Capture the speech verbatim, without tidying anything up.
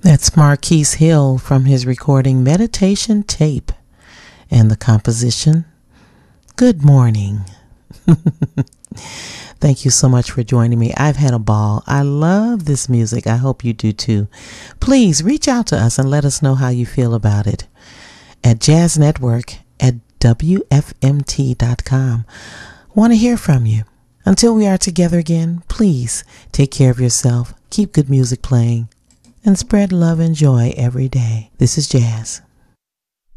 That's Marquise Hill from his recording Meditation Tape and the composition Good Morning. Thank you so much for joining me. I've had a ball. I love this music. I hope you do too. Please reach out to us and let us know how you feel about it at Jazz Network at W F M T dot com. Want to hear from you. Until we are together again, please take care of yourself, keep good music playing, and spread love and joy every day. This is Jazz.